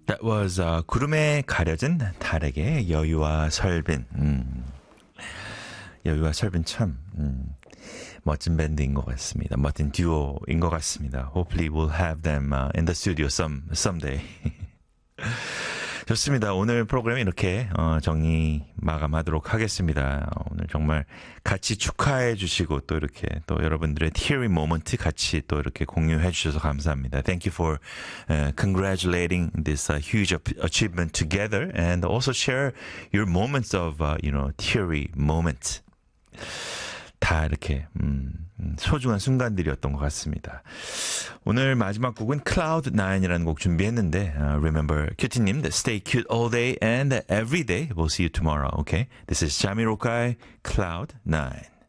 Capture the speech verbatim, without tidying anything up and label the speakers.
Speaker 1: That was uh, 구름에 가려진 달에게 여유와 설빈. 음. 여유와 설빈 참 음. 멋진 밴드인 것 같습니다. 멋진 듀오인 것 같습니다. Hopefully we'll have them uh, in the studio some someday. 좋습니다. 오늘 프로그램 이렇게 어, 정리 마감하도록 하겠습니다. 어, 오늘 정말 같이 축하해 주시고 또 이렇게 또 여러분들의 teary moment 같이 또 이렇게 공유해 주셔서 감사합니다. Thank you for uh, congratulating this uh, huge achievement together and also share your moments of uh, you know teary moment. 다 이렇게 음, 소중한 순간들이었던 것 같습니다. 오늘 마지막 곡은 클라우드 나인이라는 곡 준비했는데 uh, Remember 큐티님 Stay cute all day and every day. We'll see you tomorrow. Okay? This is Jamiroquai, Cloud nine.